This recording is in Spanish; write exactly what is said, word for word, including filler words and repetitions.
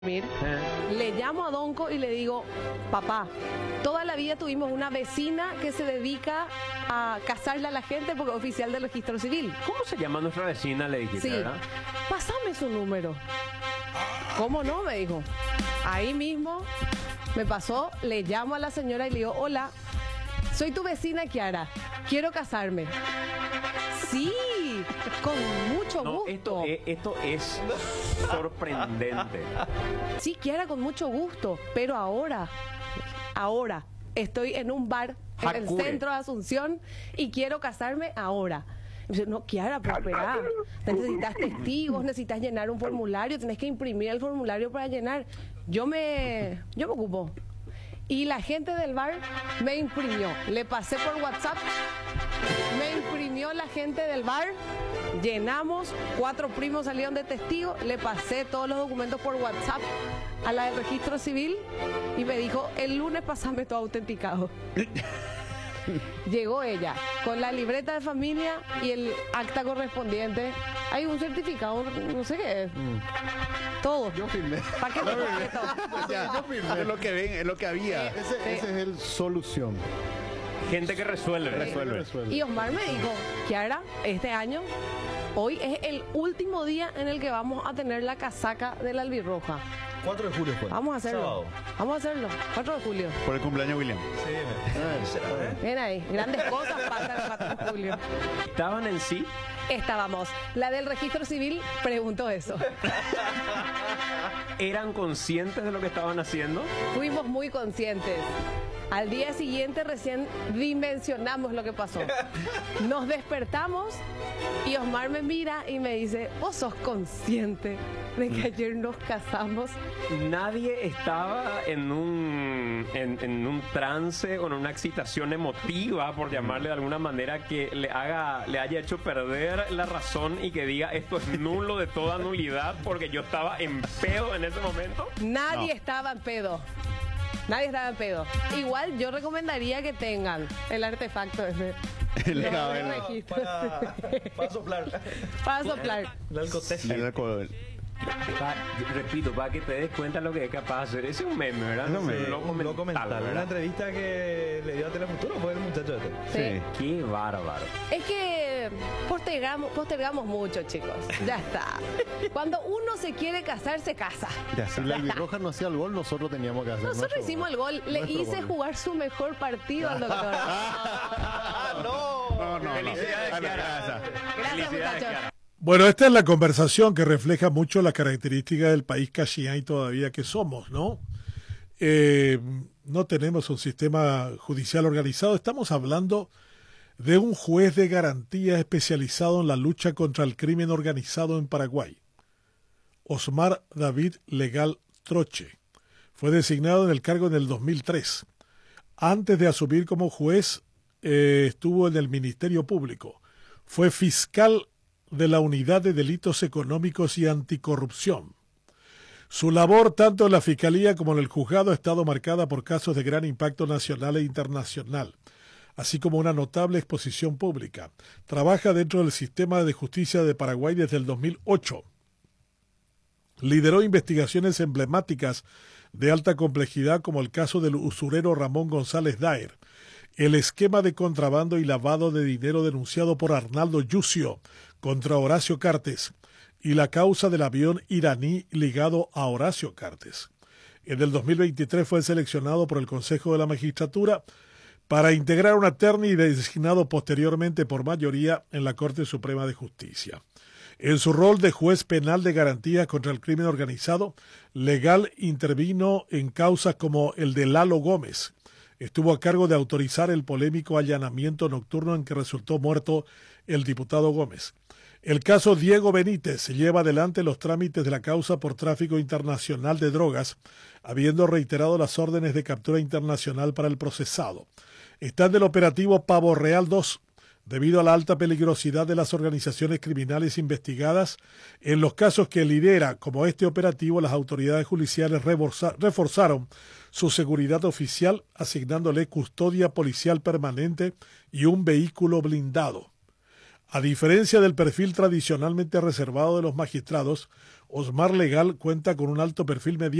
Eh. Le llamo a Donco y le digo, papá, toda la vida tuvimos una vecina que se dedica a casarle a la gente porque es oficial del registro civil. ¿Cómo se llama nuestra vecina? Le dijiste, Sí, ¿verdad? pásame su número. ¿Cómo no? Me dijo. Ahí mismo me pasó, le llamo a la señora y le digo, hola, soy tu vecina Kiara, quiero casarme. Sí, con mucho No, gusto. esto es, esto es sorprendente. Sí, Kiara, con mucho gusto, pero ahora, ahora, estoy en un bar en el Hakure. centro de Asunción y quiero casarme ahora. Y dice, no, Kiara, pero espera, necesitas testigos, necesitas llenar un formulario, tienes que imprimir el formulario para llenar. Yo me, yo me ocupo. Y la gente del bar me imprimió, le pasé por WhatsApp, me imprimió la gente del bar, llenamos, cuatro primos salieron de testigo, le pasé todos los documentos por WhatsApp a la del registro civil y me dijo, el lunes pasame todo autenticado. Llegó ella con la libreta de familia y el acta correspondiente. Hay un certificado, no sé qué es. Mm. Todo. Yo firmé. ¿Para qué te firmé todo? Ya, Yo firmé. es lo que ven, es lo que había. Ese, Sí. ese es el solución. Gente que resuelve. Resuelve. Resuelve. Y Osmar me dijo, Kiara, este año, hoy es el último día en el que vamos a tener la casaca de la albirroja. cuatro de julio fue. Vamos a hacerlo. Sábado. Vamos a hacerlo. cuatro de julio. Por el cumpleaños William. Sí, me... Ven ahí. Grandes cosas pasan el cuatro de julio. Estaban en sí. Estábamos. La del registro civil preguntó eso. ¿Eran conscientes de lo que estaban haciendo? Fuimos muy conscientes. Al día siguiente recién dimensionamos lo que pasó. Nos despertamos y Osmar me mira y me dice, vos sos consciente de que ayer nos casamos. Nadie estaba en un, en, en un trance o en una excitación emotiva, por llamarle de alguna manera, que le haga, le haya hecho perder la razón y que diga esto es nulo de toda nulidad porque yo estaba en pedo en ese momento. Nadie No. estaba en pedo. Nadie estaba en pedo. Igual yo recomendaría que tengan el artefacto ese. El No, legado, el el- registro. Para, para soplar. Para soplar. El alcotés. el alcohol. Pa- repito, para que te des cuenta lo que es capaz de hacer. Ese es un meme, ¿verdad? Es un meme. loco Un mental, documental. Una ¿verdad? entrevista que le dio a Telefuturo fue el muchacho este. Sí. Qué bárbaro. Es que postergamos, postergamos mucho, chicos. Ya está. Cuando uno se quiere casar, se casa. Ya Si está. la albirroja no hacía el gol, nosotros teníamos que hacer. Nosotros nuestro hicimos el gol. Le Nuestro hice gol. jugar su mejor partido al doctor. ¡Ah, no! No, no, no. Felicidades, A la Kiara. casa. Gracias, Felicidades, muchachos. Kiara. Bueno, esta es la conversación que refleja mucho las características del país y todavía que somos, ¿no? Eh, no tenemos un sistema judicial organizado. Estamos hablando de un juez de garantía especializado en la lucha contra el crimen organizado en Paraguay, Osmar David Legal Troche. Fue designado en el cargo en el dos mil tres. Antes de asumir como juez, eh, estuvo en el Ministerio Público. Fue fiscal de la Unidad de Delitos Económicos y Anticorrupción. Su labor, tanto en la Fiscalía como en el Juzgado, ha estado marcada por casos de gran impacto nacional e internacional, así como una notable exposición pública. Trabaja dentro del sistema de justicia de Paraguay desde el dos mil ocho. Lideró investigaciones emblemáticas de alta complejidad como el caso del usurero Ramón González Daer, el esquema de contrabando y lavado de dinero denunciado por Arnaldo Yucio contra Horacio Cartes y la causa del avión iraní ligado a Horacio Cartes. En el dos mil veintitrés fue seleccionado por el Consejo de la Magistratura para integrar una terna y designado posteriormente por mayoría en la Corte Suprema de Justicia. En su rol de juez penal de garantía contra el crimen organizado, Legal intervino en causas como el de Lalo Gómez. Estuvo a cargo de autorizar el polémico allanamiento nocturno en que resultó muerto el diputado Gómez. El caso Diego Benítez lleva adelante los trámites de la causa por tráfico internacional de drogas, habiendo reiterado las órdenes de captura internacional para el procesado. Está en el operativo Pavo Real dos, debido a la alta peligrosidad de las organizaciones criminales investigadas. En los casos que lidera como este operativo, las autoridades judiciales reforzaron su seguridad oficial, asignándole custodia policial permanente y un vehículo blindado. A diferencia del perfil tradicionalmente reservado de los magistrados, Osmar Legal cuenta con un alto perfil mediático